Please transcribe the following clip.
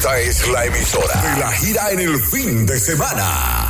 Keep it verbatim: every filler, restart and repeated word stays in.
Esta es la emisora de la gira en el fin de semana.